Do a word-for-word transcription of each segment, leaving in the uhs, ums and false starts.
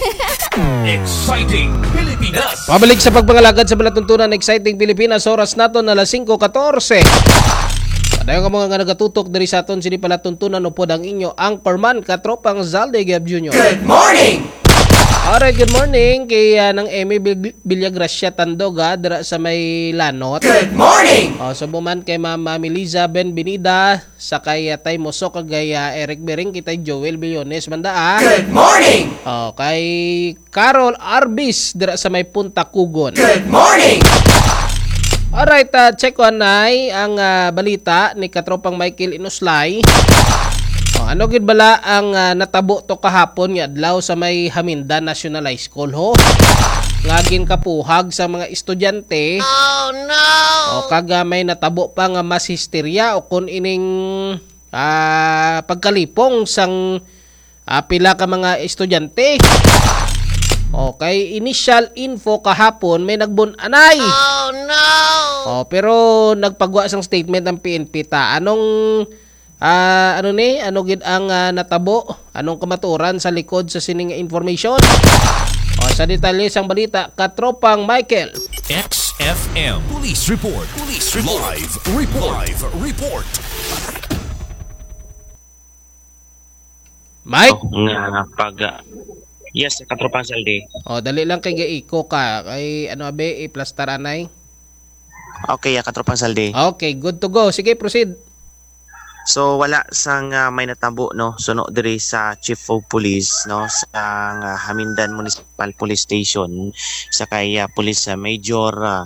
Exciting Pilipinas. Pabalik sa pagpangalagad sa balatuntunan Exciting Pilipinas, oras nato na alas singko fourteen. Padayon ka mga nga nagatutok diri sa aton sini palatuntunan upod ang inyo anchorman katropang Zalde Gab Junior Good morning. Alright, good morning kay uh, ng Emi Villagracia Tandoga dira sa may Lanot. Good morning. Oh, so buman kay Ma'am Miliza Benvenida sa kay uh, Tay Moso kay uh, Eric Bering kitay Joel Billones banda. Good morning. Oh, kay Carol Arbis dira sa may Punta Kugon. Good morning. Alright, uh, check ko anay ang uh, balita ni katropang Michael Inuslay. Oh, ano gid bala ang uh, natabo to kahapon nga adlaw sa may Hamindan National High School ho? Ngagin kapuhag sa mga estudyante. Oh no. O kaga may natabo pa nga mas histerya o kun ining uh, pagkalipong sang uh, pila ka mga estudyante. Okay, initial info kahapon may nagbun-anay. Oh no. Oh, pero nagpagwa sang statement ng P N P ta. Anong Ah, uh, ano ni? Ano gid ang uh, natabo? Anong kamaturan sa likod sa sining information? O sa detalye sang balita, katropang Michael. X F M Police Report. Police Report. Live Report. Live Report. Mike? Oh, nga pag uh, yes, katropang Zalde. O dali lang kay gaiko ka. Kay ano abe i-plaster anay. Okay, uh, katropang Zalde. Okay, good to go. Sige, proceed. So wala sang uh, may natabo no suno diri sa Chief of Police no sa uh, Hamindan Municipal Police Station sa kay uh, Police uh, Major uh,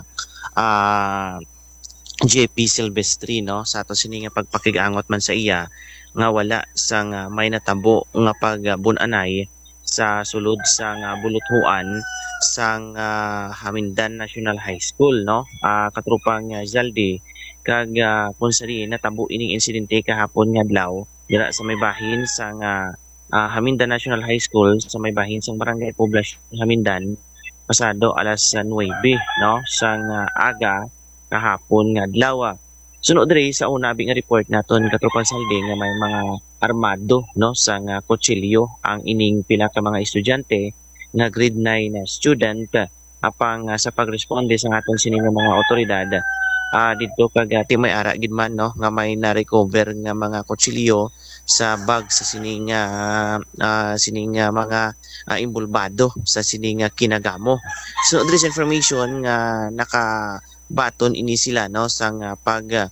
uh, J P Silvestri no sa ato sini nga pagpakigangot man sa iya nga wala sang uh, may natabo nga pagbun-anay sa sulod sang uh, buluthuan sang uh, Hamindan National High School no uh, katropang uh, Zalde kag uh, kung sari natabo ining insidente kahapon nga adlaw dira sa may bahin sang uh, uh, Hamindan National High School sa may bahin sang Barangay Poblasyon Hamindan pasado alas nuwebe no sang uh, aga kahapon nga adlaw. Sunod diri sa una bing report naton katropang Zalde nga may mga armado no sang uh, kutsilyo ang ining pila ka mga estudyante nga grade nine na student apang uh, sa pagresponde sa aton sini nga mga otoridad. Ah uh, dito kag uh, timay ara gid man no nga may na-recover nga mga kutsilyo sa bag sa sining uh, uh, sining uh, mga uh, imbulbado sa sining uh, kinagamo. So there is information nga nakabaton ini sila no sang uh, pag uh,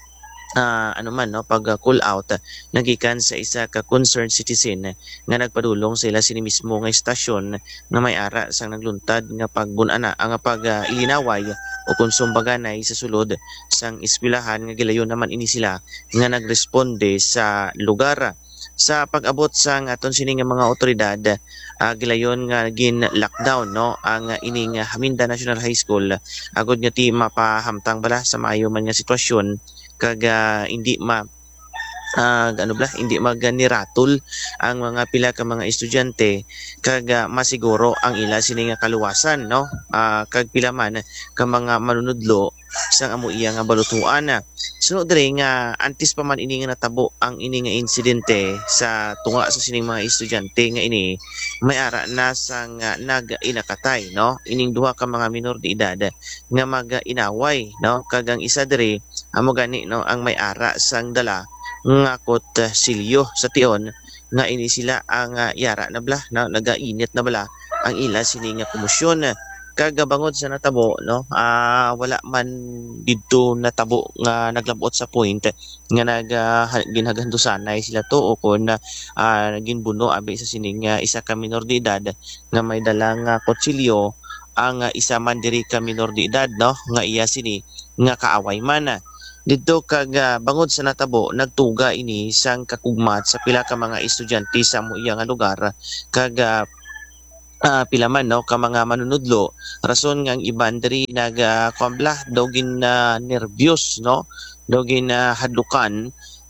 uh, ano man no pag uh, call out uh, nagikan sa isa ka concerned citizen uh, nga nagpadulong sila sini mismo nga istasyon nga may ara sang nagluntad nga pagbun-ana ang pag uh, ilinaway o konsumbaganay sa sulod sang eskwelahan nga gilayon naman ini sila nga nagresponde sa lugar. Sa pag-abot sang aton sini nga mga otoridad uh, gilayon nga gin lockdown no ang uh, ining uh, Hamindan National High School agod nga ti mapahamtang bala sa maayo man nga sitwasyon kag uh, hindi ma uh, ano bla hindi maganiratol ang mga pila ka mga estudyante kag uh, masiguro ang ila sini nga kaluwasan no uh, kag pila man ka mga manunudlo sang amo iya nga balutuan. Sunod diri nga antes pa man ini nga natabo ang ini nga insidente sa tunga sa sining mga estudyante nga ini may ara na sang uh, nag-inakatay no ining duha ka mga minor de edad nga mag-inaway no kag ang isa diri amo gani no ang may ara sang dala nga kot uh, silyo sa tion nga ini sila ang uh, yara na bala no nagainit na bala ang ila sini nga komosyon. Kagabangod sa natabo no uh, wala man didto natabo nga naglabot sa point nga nag uh, ginagandusanay sila to o kun uh, ginbuno abi sa sining uh, isa ka minor de edad nga may dalang uh, kutsilyo ang uh, isa man diri ka minor de edad no nga iya sini nga kaaway man. Dito kag uh, bangod sa natabo nagtuga ini sang kakugmat sa pila ka mga estudyante sa mo iya nga lugar kag uh, Uh, pila man no ka mga manunudlo rason nga ang iban diri nag uh, kwambla dogin na uh, nervyos no dogin na uh, hadlukan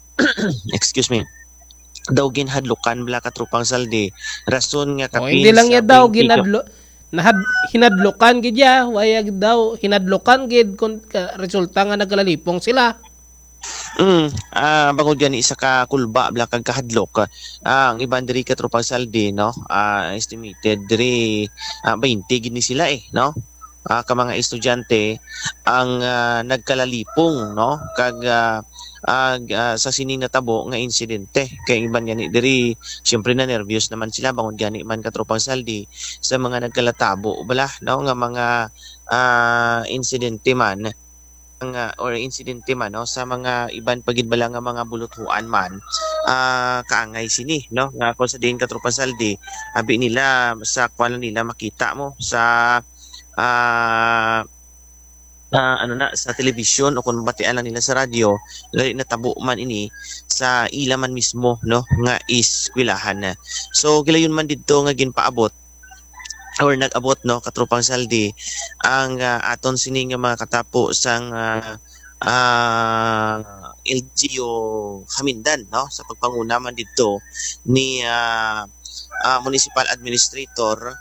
excuse me dogin hadlukan bla katropang Zalde rason nga kapin oh, hindi lang ya daw ginadlo nahad hinadlukan gid ya wayag daw hinadlukan gid kun resulta nga naglalipong sila. Mm, ah bangod gani isa ka kulba bla kag kahadlok. Ah, ang iban diri ka tropang saldi no. Ah, estimated diri ah, twenty gid ni sila eh no. Ah, ka mga estudyante ang ah, nagkalalipong no kag ah, ag, ah, sa sining natabo nga insidente kay iban gani diri syempre na nervyos naman sila bangod gani man ka tropang saldi sa mga nagkalatabo bala no nga mga ah, insidente man nga or insidente man no sa mga iban pagid bala nga mga buluthuan man ah kaangay sini no nga kung sa din katropa saldi abi nila sa kwan nila makita mo sa ah ah, ano na sa telebisyon o kung batian lang nila sa radyo lali natabo man ini sa ila man mismo no nga eskwelahan. So gilayon man didto nga ginpaabot or nag-abot no katropang saldi ang ah, aton sini nga mga katapo sang ah, ah, L G U Hamindan no sa pagpanguna man didto ni ah, ah, Municipal Administrator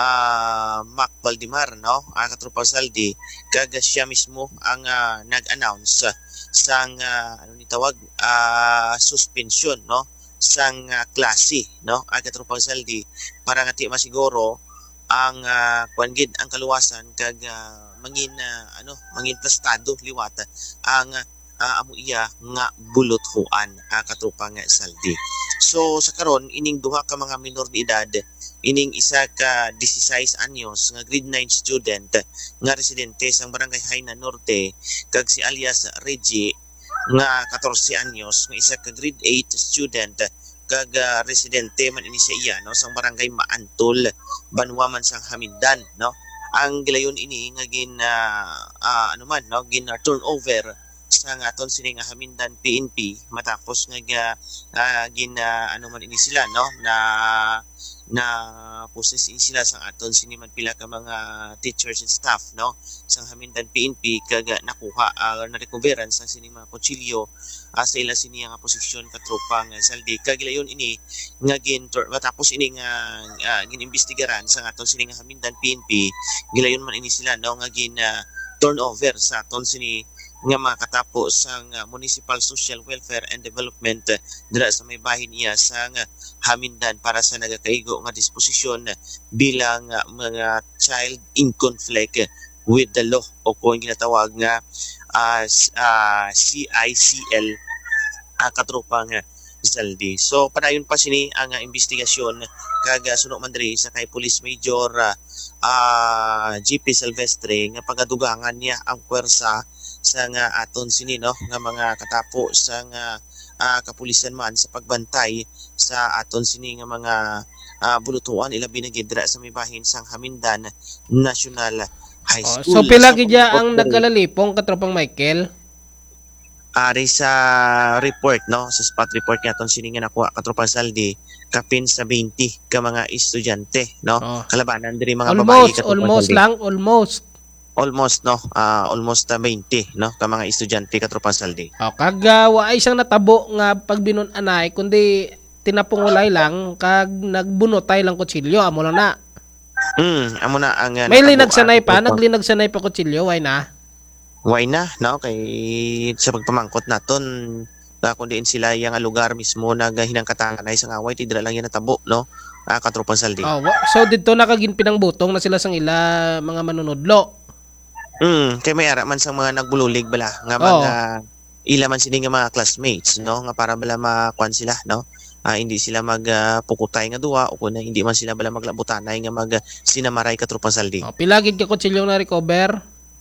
ah Mac Valdemar no ang katropang saldi kag siya mismo ang ah, nag-announce sang ah, ano ni tawag ah, suspension no sang ah, klase no ang katropang saldi para nga ti masiguro ang uh, kuan gid ang kaluwasan kag ah, mangin ah, ano mangin plastado liwat ang ah, amo iya nga bulothuan uh, katropa nga saldi. So sa karon ining duha ka mga minor de edad ining isa ka sixteen anyos nga grade nine student nga residente sang barangay Haina Norte kag si alias Reggie nga fourteen anyos nga isa ka grade eight student kag ah, residente man ini sa iya no sang barangay Maantol Banwa man sang Hamindan no ang gilayon ini nga gin ah, ah, ano man no gin ah, turnover sa nga aton sini nga Hamindan P N P matapos nga ga, ah, gin ah, ano man ini sila no na na process in sila sang aton sini man pila ka mga teachers and staff no sang Hamindan P N P kag ah, nakuha uh, na recoveran sang sini mga kutsilyo uh, sa ila sini nga posisyon ka tropa nga saldi kag gilayon ini nga gin matapos ini nga uh, ginimbestigaran sang aton sini nga Hamindan P N P gilayon man ini sila no nga gin uh, turnover sa aton sini nga mga katapo sang uh, Municipal Social Welfare and Development uh, dira sa may bahin niya sang uh, Hamindan para sa nagakaigo nga disposisyon uh, bilang uh, mga child in conflict uh, with the law o kung ginatawag nga uh, uh, C I C L uh, katropang uh, saldi. So padayon pa sini ang uh, investigasyon kag uh, suno man diri sa kay Police Major uh, uh, G P Silvestre nga pagadugangan niya ang puwersa sa nga aton sini no nga mga katapo sa nga uh, kapulisan man sa pagbantay sa aton sini nga mga uh, bulutuan ilabi na gid dira sa may bahin sang Hamindan National High Oh, School. so pila Sa gid ya ang pagpupot- nagkalalipong katropang Michael? ari sa report no sa spot report nga aton sini nga nakuha katropang saldi kapin sa twenty ka mga estudyante no Oh. kalabanan diri mga babae Almost, katropang almost saldi. lang, almost. almost no ah, almost uh, twenty no ka mga estudyante katropang saldi. Oh, kag uh, wa ay siyang natabo nga pagbinon anay kundi tinapungulay lang kag nagbunotay lang kutsilyo amo lang na. Mm, amo na ang uh, May natabo, linagsanay ah, pa, katropang- naglinagsanay pa kutsilyo way na. Why na no kay sa pagpamangkot naton na kung diin sila yang lugar mismo nagahinang katanay sa ngaway ti dira lang yan natabo no ah, katropang saldi. Oh, wa- so dito nakagin pinangbutong na sila sang ila mga manunodlo. Mm, kay may ara man sa mga nagbululig bala nga mga ila man sini nga mga classmates no nga para bala makuan sila no. Ah, hindi sila magpukutay nga duwa o kun hindi man sila bala maglabutanay nga mag ah, sinamaray katropang saldi. Oh, pila gid ka kutsilyo na recover?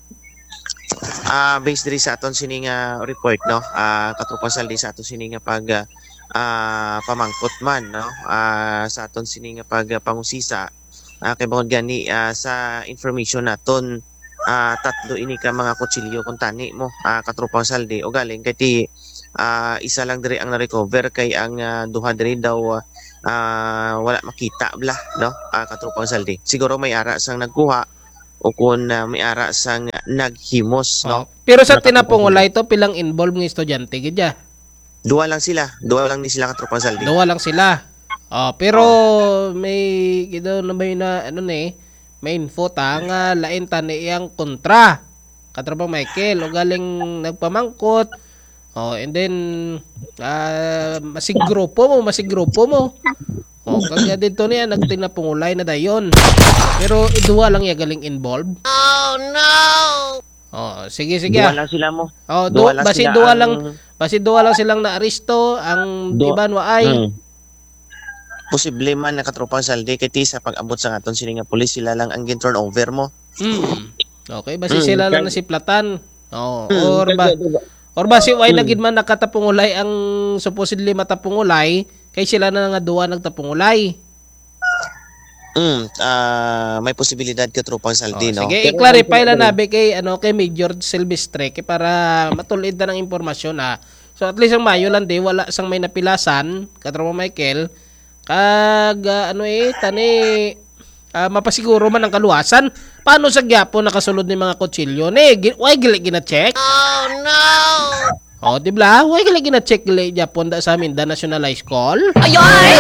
Ah, based diri sa aton sini nga report no. Ah, katropang saldi sa aton sini nga pag ah, ah, pamangkot man no. Ah, sa aton sini nga pag ah, pangusisa ah, kay bangod gani ah, sa information naton ah, tatlo ini ka mga kutsilyo kung tani mo ah, katropang saldi o galing kay ti ah, isa lang diri ang na-recover kay ang ah, duha diri daw ah, wala makita bla no ah, katropang saldi siguro may ara sang nagkuha o kung ah, may ara sang naghimos Oh. no. Pero sa Nakatapos tinapungulay to pilang involved ng estudyante gid ya. Duwa lang sila duwa lang ni sila katropang saldi. Dawa lang sila. Oh, pero may gido na may na ano ni may info ta nga lain ta ni iyang kontra. Katrapang Michael o galing nagpamangkot Oh, and then uh, masig grupo mo, masig grupo mo. Oh, kaya dito niya nagtinapungulay na dayon. Pero iduwa lang ya galing involved. Oh no! Oh, sige sige. Duwa lang sila mo. Oh, Duwa du- lang basi sila duwa ang- lang, basi duwa lang silang naaresto, ang Du- iban wa ay. Hmm. Posible man nakatropang saldi kay ti sa pag-abot sa aton sini nga pulis sila lang ang gin turnover mo. Hmm. Okay, basi Hmm, sila lang kay- nasiplatan. Oh, Hmm, or ba kay- or basi way Hmm. na gid man nakatapungulay ang supposedly matapungulay, kay sila na nga duwa nagtapungulay. Mm, ah, may posibilidad ka tropang saldi, Oh, no? sige, Pero- i-clarify lang nabi kay ano kay Major Silvestre kay para matulid na ng impormasyon ha. So at least ang Mayo lang di wala sang may napilasan katropa Michael kag ah, ano eh tani ah, mapasiguro man ang kaluwasan. Paano sa gyapo nakasulod ni mga kutsilyo ni gi- why gili gina-check? Oh no! Oh, di ba? Why gili gina-check gili Japon da sa amin da National High School? Ayoy!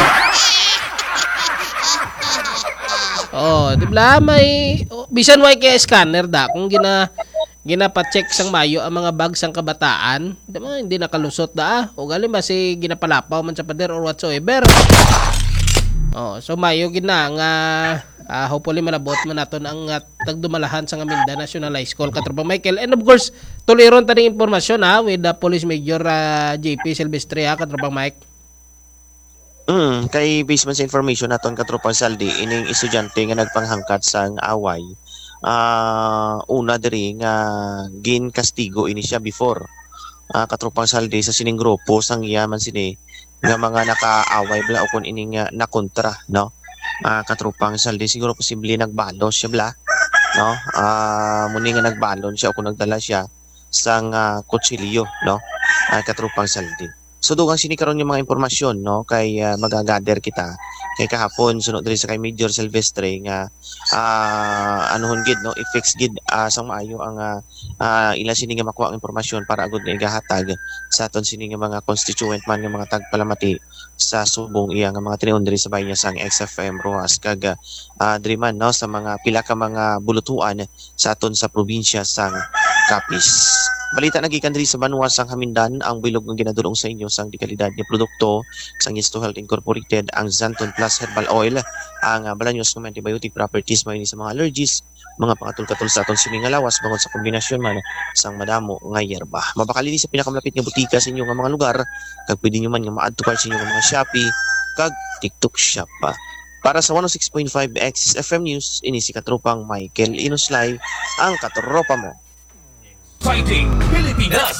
Oh, di ba may oh, bisan way kay scanner da kung gina ginapacheck sang Mayo ang mga bag sang kabataan, di ba hindi nakalusot da o gali ba si ginapalapaw man sa pader or whatsoever. Oh, so Mayo gina nga ah, hopefully malabot man naton ang uh, tagdumalahan sa Aminda National High School katropa Michael, and of course tuliron tani impormasyon ha with the Police Major uh, J P Silvestre ha katropa Mike. Mm, kay based man sa information naton katropang saldi ining estudyante nga nagpanghangkat sang away. Ah, una diri nga gin kastigo ini siya before. Ah, katropang saldi sa sining grupo sang yaman sini nga mga nakaaway bla o kun ini nga nakontra, no? Ah, katropang saldi siguro posible nagbalon siya bla, no? Ah, muni nga nagbalon siya o kung nagdala siya sang uh, kutsilyo, no? Ah, katropang saldi. So dugang sini karon yung mga impormasyon, no, kay uh, magagather kita kay kahapon sunod diri sa kay Major Silvestre nga uh, anuhon gid, no, i-fix gid uh, sang maayo ang uh, uh, ila sini nga makuha ang impormasyon para agud na igahatag sa aton sini nga mga constituent man nga mga tagpalamati sa subong iya nga mga tinion diri sa bayan sang X F M Rojas kag uh, diri man, no, sa mga pila ka mga bulutuan sa aton sa probinsya sang Capiz. Balita nagikan diri sa Banwa sang Hamindan ang bilog nga ginadulong sa inyo sang dekalidad nga produkto sang Yesto Health Incorporated ang Zanton Plus Herbal Oil ang uh, balanyos ng antibiotic properties may sa mga allergies, mga pangatul-katul sa aton sini nga lawas bangod sa kombinasyon man sang madamo nga yerba. Mabakalini sa pinakamalapit nga butika sa inyo nga mga lugar kag pwede nyo man nga ma-add to cart sa inyo nga mga Shopee kag TikTok Shop pa. Para sa one oh six point five X F M News, ini si katropang Michael Inoslay ang katropa mo. Fighting Pilipinas.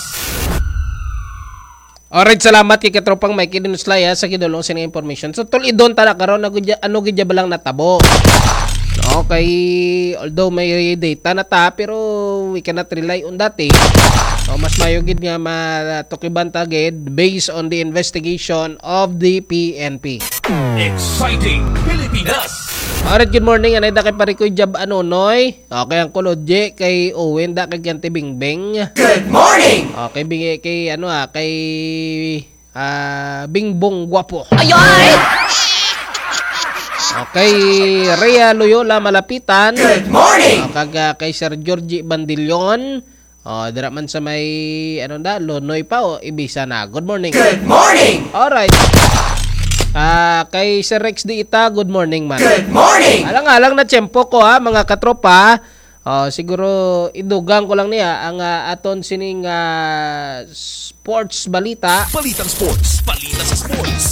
Alright, salamat kay katropang Mike Dinuslay sa kidulong sa information. So tulidon tala karon ano gidya ano gidya balang natabo. Okay, although may data na ta pero we cannot rely on that eh. So mas mayo gid nga matukiban ta gid based on the investigation of the P N P. Exciting Pilipinas. Alright, good morning. Anay da kay Parikoy Jab Anonoy. Okay, ang Kulodje kay Owen da kay Ganti Bingbing. Good morning! Okay, bingi kay ano ah, kay ah Bingbong Guapo. Ayoy! Okay, Rhea Loyola Malapitan. Good morning! O, kag ah, kay Sir Georgie Bandilion. O, dira man sa may ano da, Lonoy pa o Ibisa na. Good morning. Good morning! Alright. Ah, kay Sir Rex Di Ita, good morning man. Good morning! Alang-alang na tiyempo ko ha, mga katropa. Oh, siguro idugang ko lang niya ang ah, aton sining ah, sports balita. Balitang sports. Balita sa sports.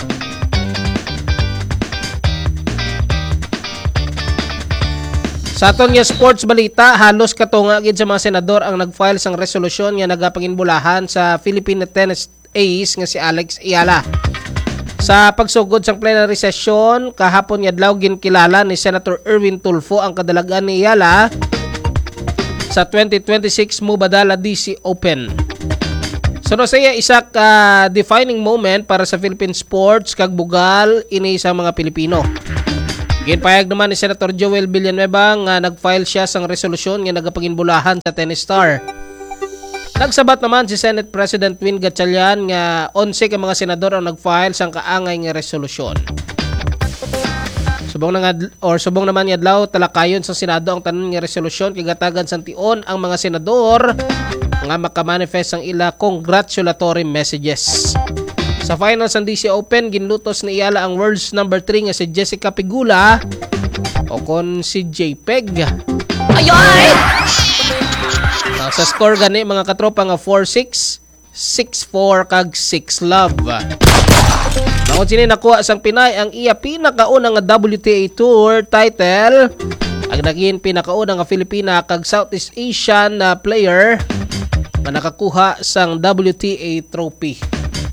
Sa aton nga sports balita, halos katunga gid sa mga senador ang nag-file sang resolusyon nga nagapanginbulahan sa Philippine Tennis Ace nga si Alex Ayala. Sa pagsugod sang plenary session, kahapon nga adlaw ginkilala ni Senator Erwin Tulfo ang kadalagan ni Ayala sa twenty twenty-six Mubadala D C Open. Suno saya isa ka defining moment para sa Philippine sports kag bugal ini sa mga Pilipino. Ginpayag naman ni Senator Joel Villanueva nga nag-file siya sang resolusyon nga nagapanginbulahan sa tennis star. Nagsabat naman si Senate President Win Gatchalian nga onse ka mga senador ang nag-file sang kaangay nga resolusyon. Subong nga or subong naman nga adlaw talakayon sa Senado ang tanan nga resolusyon kay gatagan sang tion ang mga senador nga nga makamanifest ang ila congratulatory messages. Sa finals ng D C Open, ginlutos ni Iyala ang world's number three nga si Jessica Pegula o kon si J P E G. Ayoy! Uh, sa score gani mga katropa nga four six, six four kag six love. Maod sini nakuha sang Pinay ang iya pinakauna nga W T A Tour title. Ang naging pinakauna nga Filipina kag Southeast Asian na player nga nakakuha sang W T A trophy.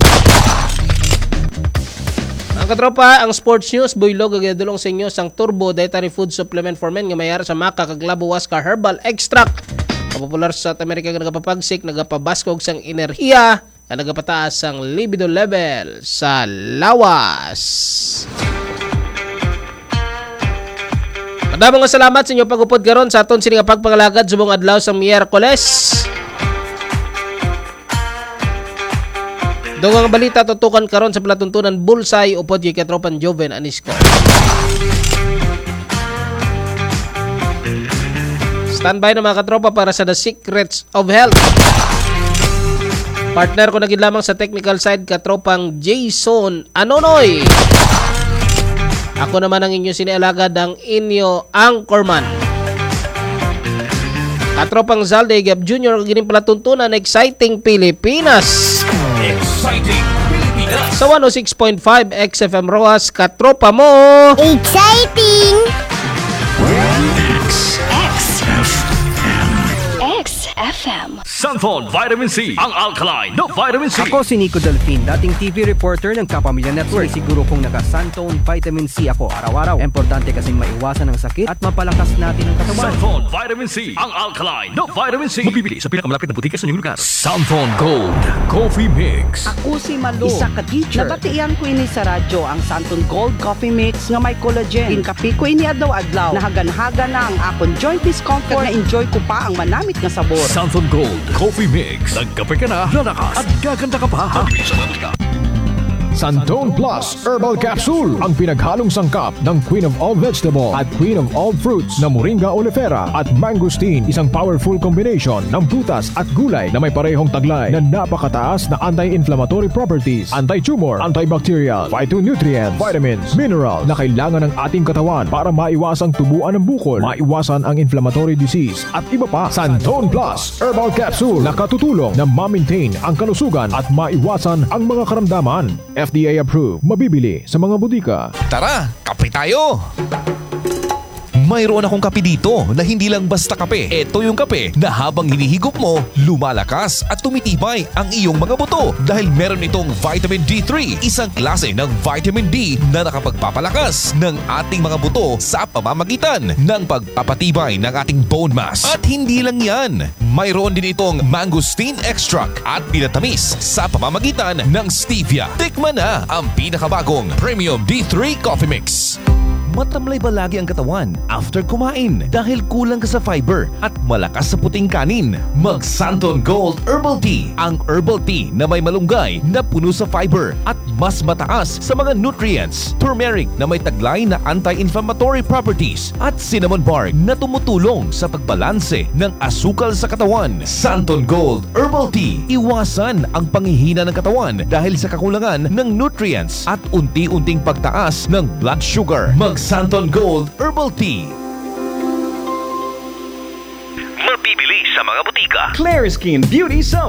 Ang katropa, ang sports news buylog gagidulong sa inyo sang Turbo Dietary Food Supplement for Men nga mayar sa Maka kag Labo Waska Herbal Extract. Kapopular sa South America nga nagapapagsik, nagapabaskog sang enerhiya, nga nagapataas ang libido level sa lawas. Madamong nga salamat sa inyo pag-upod karon sa aton sini nga pagpangalagad subong adlaw sa Miyerkules. Dugang balita tutukan karon sa palatuntunan Bulsay upod kay katropan Joven Anisco. Standby na mga katropa para sa The Secrets of Health. Partner ko naging lamang sa technical side katropang Jason Anonoy. Ako naman ang inyo sinialagad ang inyo Anchorman. Katropang Zalde Gab Junior gining palatuntunan Exciting Pilipinas. Exciting Pilipinas. Sa one oh six point five X F M Rojas, katropa mo. Exciting! X F M. Santhol Vitamin C, ang alkaline na vitamin C. Ako si Nico Delfin, dating T V reporter ng Kapamilya Network. Siguro kung naka-Santone Vitamin C ako araw-araw. Importante kasing maiwasan ang sakit at mapalakas natin ang katawan. Santhol Vitamin C, ang alkaline na vitamin C. Mabibili sa pinakamalapit na butika sa inyong lugar. Santhol Gold Coffee Mix. Ako si Malo, isa ka teacher. Nabatian ko ini sa radyo ang Santon Gold Coffee Mix nga may collagen. Inkapi ko ini adlaw-adlaw. Nahagan-haga na ang akon joint discomfort na enjoy ko pa ang manamit nga sabor. Santhol Gold Coffee Mix. Nagkape ka na, lalakas at gaganda ka pa. Mabibili sa mga butika. Santone Plus Herbal Capsule, ang pinaghalong sangkap ng Queen of All Vegetable at Queen of All Fruits na Moringa oleifera at mangosteen. Isang powerful combination ng prutas at gulay na may parehong taglay na napakataas na anti-inflammatory properties, anti-tumor, antibacterial, phytonutrients, vitamins, mineral na kailangan ng ating katawan para maiwasang tubuan ng bukol, maiwasan ang inflammatory disease at iba pa. Santone Plus Herbal Capsule na katutulong na ma-maintain ang kalusugan at maiwasan ang mga karamdaman. F D A approved. Mabibili sa mga butika. Tara, kape tayo! Mayroon akong kape dito na hindi lang basta kape. Ito yung kape na habang hinihigop mo, lumalakas at tumitibay ang iyong mga buto dahil meron itong vitamin D three, isang klase ng vitamin D na nakapagpapalakas ng ating mga buto sa pamamagitan ng pagpapatibay ng ating bone mass. At hindi lang yan, mayroon din itong mangosteen extract at pinatamis sa pamamagitan ng stevia. Tikman na ang pinakabagong Premium D three Coffee Mix. Matamlay ba lagi ang katawan after kumain dahil kulang ka sa fiber at malakas sa puting kanin? Mag Santon Gold Herbal Tea, ang herbal tea na may malunggay na puno sa fiber at mas mataas sa mga nutrients. Turmeric na may taglay na anti-inflammatory properties at cinnamon bark na tumutulong sa pagbalanse ng asukal sa katawan. Santon Gold Herbal Tea, iwasan ang panghihina ng katawan dahil sa kakulangan ng nutrients at unti-unting pagtaas ng blood sugar. Mag Santon Gold Herbal Tea. Mabibili sa mga butika. Claire Skin Beauty Soap.